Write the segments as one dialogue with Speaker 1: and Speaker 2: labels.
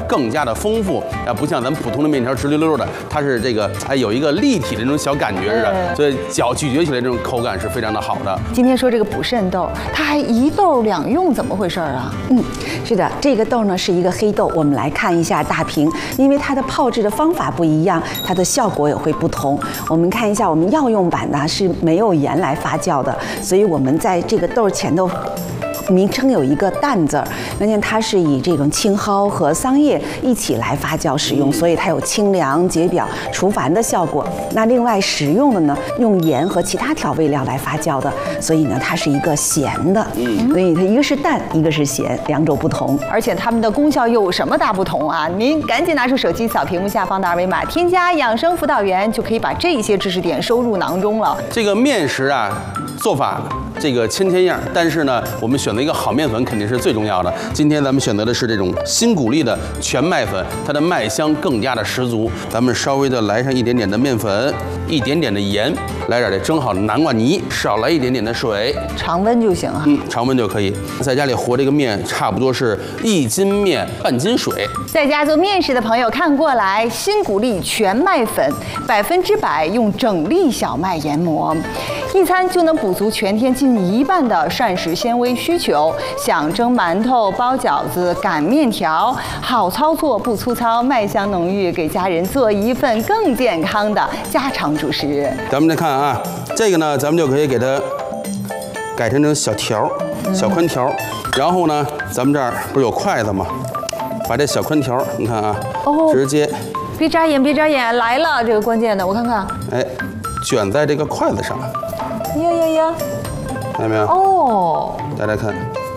Speaker 1: 更加的丰富啊，不像咱们普通的面条直溜溜的，它是这个有一个立体的那种小感觉似的，所以嚼咀嚼起来这种口感是非常的好的。
Speaker 2: 今天说这个补肾豆，它还一豆两用，怎么回事啊？
Speaker 3: 是的，这个豆呢是一个黑豆，我们来看一下大屏，因为它的泡制的方法不一样，它的效果也会不同。我们看一下，我们药用版呢是没有盐来发酵的，所以我们在这个豆前头名称有一个淡字儿，那它是以这种青蒿和桑叶一起来发酵使用，所以它有清凉解表、除烦的效果。那另外食用的呢，用盐和其他调味料来发酵的，所以呢它是一个咸的，所以它一个是淡，一个是咸，两种不同。
Speaker 2: 而且它们的功效又有什么大不同啊？您赶紧拿出手机扫屏幕下方的二维码，添加养生辅导员，就可以把这些知识点收入囊中了。
Speaker 1: 这个面食啊，做法这个千样，但是呢，我们选择一个好面粉肯定是最重要的。今天咱们选择的是这种新谷粒的全麦粉，它的麦香更加的十足。咱们稍微的来上一点点的面粉，一点点的盐，来点这蒸好的南瓜泥，少来一点点的水，
Speaker 2: 常温就行啊。
Speaker 1: 常温就可以。在家里和这个面差不多是1斤面半斤水。
Speaker 2: 在家做面食的朋友看过来，新谷粒全麦粉100%用整粒小麦研磨，一餐就能补足全天近1半的膳食纤维需求。想蒸馒头、包饺子、擀面条，好操作不粗糙，麦香浓郁，给家人做一份更健康的家常主食。
Speaker 1: 咱们再看啊，这个呢，咱们就可以给它改成这种小条、小宽条，然后呢，咱们这儿不是有筷子吗？把这小宽条，你看啊，直接，
Speaker 2: 别眨眼，别眨眼，来了，这个关键的，我看看，
Speaker 1: 卷在这个筷子上，
Speaker 2: 呀，
Speaker 1: 看见没有？
Speaker 2: 哦，
Speaker 1: 大家看，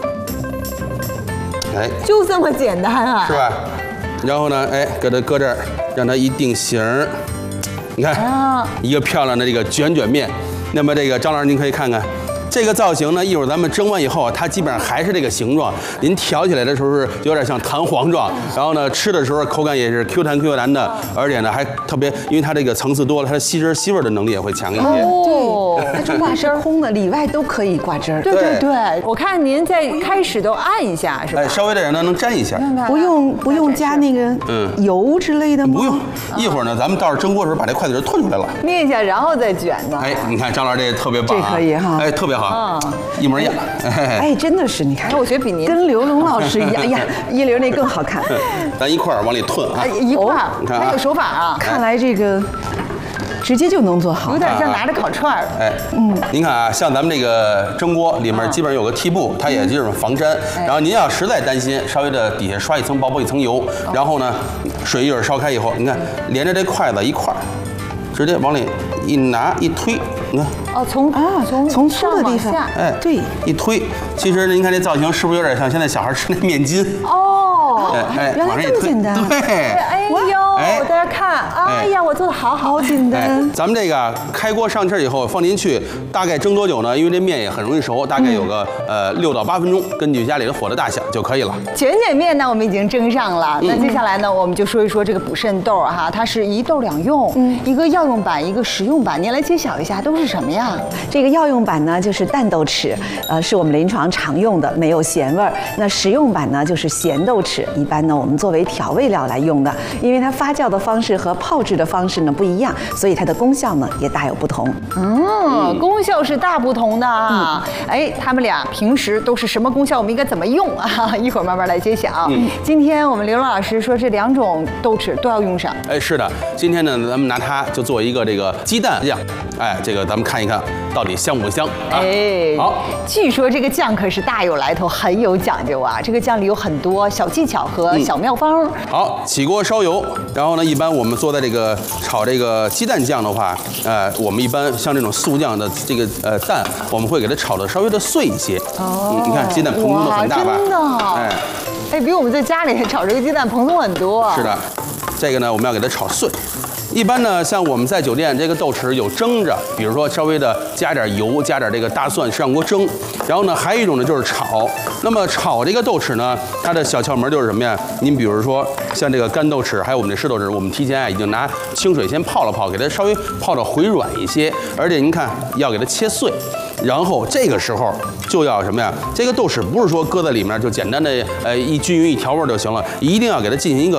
Speaker 2: 就这么简单啊，
Speaker 1: 是吧？然后呢，给它搁这儿，让它一定型儿，你看，一个漂亮的这个卷面。那么这个张老师，您可以看看。这个造型呢，一会儿咱们蒸完以后，它基本上还是这个形状。您挑起来的时候是有点像弹簧状，然后呢，吃的时候口感也是 Q 弹 Q 弹的，而且呢还特别，因为它这个层次多了，它吸汁吸味的能力也会强一些。
Speaker 3: 对，它中间是空的，里外都可以挂汁儿。
Speaker 2: 对，我看您在开始都按一下是吧？
Speaker 1: 稍微的让它能沾一下。
Speaker 3: 不用加那个油之类的吗？
Speaker 1: 不用，一会儿呢，咱们到时候蒸锅的时候把这筷子就吞出来了，
Speaker 2: 捏一下，然后再卷呢。
Speaker 1: 你看张老师这特别棒啊，
Speaker 3: 这可以哈，
Speaker 1: 特别好，一模一样。
Speaker 3: 真的是，你看，
Speaker 2: 我觉得比您
Speaker 3: 跟刘龙老师一样呀，一流那更好看。
Speaker 1: 咱一块儿往里吞啊，
Speaker 2: 一块儿，
Speaker 1: 你看
Speaker 2: 还有手法啊，
Speaker 3: 看来这个直接就能做好，
Speaker 2: 有点像拿着烤串儿。
Speaker 1: 您看啊，像咱们这个蒸锅里面基本上有个屉布，它也就是防粘。然后您要实在担心，稍微的底下刷一层薄薄一层油，然后呢，水一会儿烧开以后，你看连着这筷子一块儿，直接往里一拿一推，你看。
Speaker 3: 从粗的地方，对，
Speaker 1: 一推，其实您看这造型是不是有点像现在小孩吃那面筋？
Speaker 3: 原来这么简单。
Speaker 1: 对，
Speaker 2: 大家看，我做的好
Speaker 3: 简单。
Speaker 1: 咱们这个开锅上气以后放进去，大概蒸多久呢？因为这面也很容易熟，大概有个6到8分钟，根据家里的火的大小就可以了。
Speaker 2: 卷面呢，我们已经蒸上了。那接下来呢，我们就说一说这个补肾豆哈，它是一豆两用，一个药用版，一个食用版。您来揭晓一下，都是什么呀？
Speaker 3: 这个药用版呢，就是淡豆豉，是我们临床常用的，没有咸味儿。那食用版呢，就是咸豆豉，一般呢我们作为调味料来用的，因为它发酵的方式和泡制的方式呢不一样，所以它的功效呢也大有不同。
Speaker 2: 功效是大不同的啊。他们俩平时都是什么功效？我们应该怎么用啊？一会儿慢慢来揭晓。今天我们刘龙老师说这2种豆豉都要用上。
Speaker 1: 是的，今天呢咱们拿它就做一个这个鸡蛋酱。这个咱们看一看到底香不香啊？好，
Speaker 2: 据说这个酱可是大有来头，很有讲究啊。这个酱里有很多小技巧和小妙方。
Speaker 1: 好，起锅烧油，然后呢，一般我们做在这个炒这个鸡蛋酱的话，我们一般像这种素酱的这个蛋，我们会给它炒的稍微的碎一些。你看鸡蛋蓬松的很大吧？
Speaker 2: 真的。比我们在家里炒这个鸡蛋蓬松很多。
Speaker 1: 是的，这个呢我们要给它炒碎。一般呢，像我们在酒店这个豆豉有蒸着，比如说稍微的加点油，加点这个大蒜上锅蒸。然后呢，还有一种呢就是炒。那么炒这个豆豉呢，它的小窍门就是什么呀？您比如说像这个干豆豉，还有我们的湿豆豉，我们提前已经拿清水先泡了泡，给它稍微泡到回软一些，而且您看要给它切碎。然后这个时候就要什么呀？这个豆豉不是说搁在里面就简单的一均匀一调味就行了，一定要给它进行一个